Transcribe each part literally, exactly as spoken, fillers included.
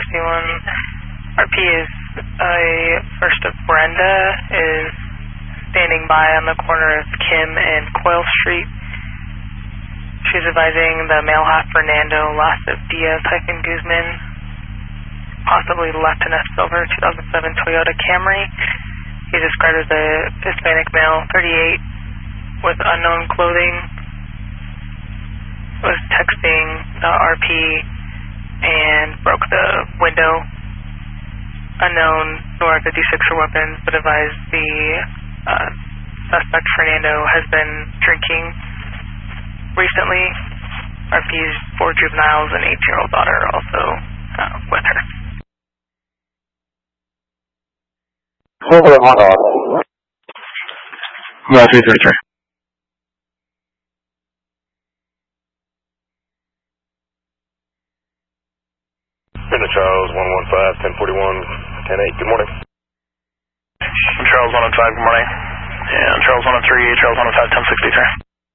sixty-one. R P is a First of Brenda is standing by on the corner of Kim and Coyle Street. She's advising the male hot Fernando, last of Diaz hyphen Guzman, possibly left in a silver two thousand seven Toyota Camry. He's described as a Hispanic male, thirty-eight, with unknown clothing, was texting the R P and broke the window. Unknown nor fifty-six for weapons, but advised the uh, suspect Fernando has been drinking recently. R P's four juveniles and eight-year-old daughter also uh, with her. Hold on, hold on. No, three thirty-three. Brenda Charles, one one five, ten forty-one, ten eight, good morning. Charles one oh five, good morning. Yeah, Charles one oh three, Charles one oh five, ten sixty-three.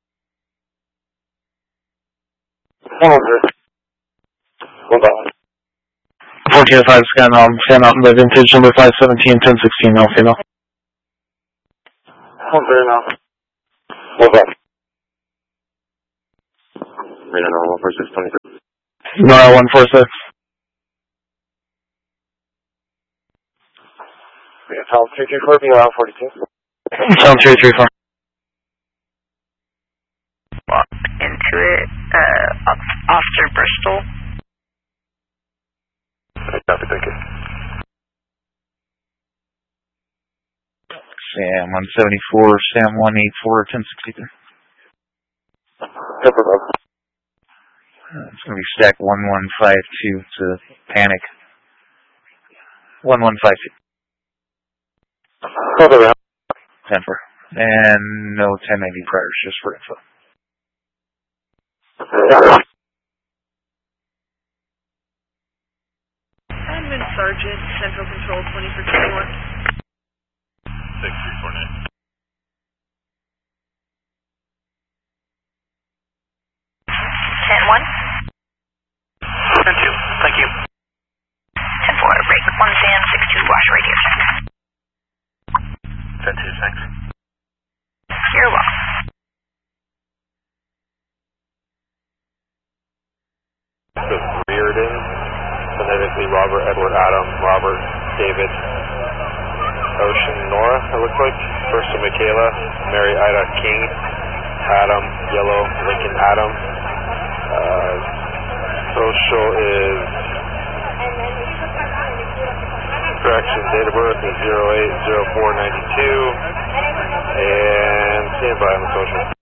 Hold on, sir. Hold on. fourteen oh five, scan on, scan out in the vintage number five seventeen, ten sixteen, male, female. Hold there now. Hold on. Radar one four six twenty-three. Nora one four six. Yeah, Tom three three four, B L forty-two. Tom three three four. Walk into it, uh, Officer Bristol. Copy, thank you. Sam one seventy-four, Sam one eighty-four, ten sixty-three. It's going to be stack one one five two to panic. one one five two. Hold around. Temper. And no ten ninety priors, just for info. Admin Sergeant, Central Control twenty-four twenty-one. six three four nine. ten one. ten two, thank you. ten four, break one Sam, six two, wash radio check. ten two, thanks. You're welcome. So Reardon, phonetically Robert, Edward, Adam, Robert, David, Ocean, Nora, it looks like. First to Michaela, Mary, Ida, King, Adam, Yellow, Lincoln, Adam. Uh, social is, correction, date of birth is zero eight zero four ninety-two, and stand by on the social.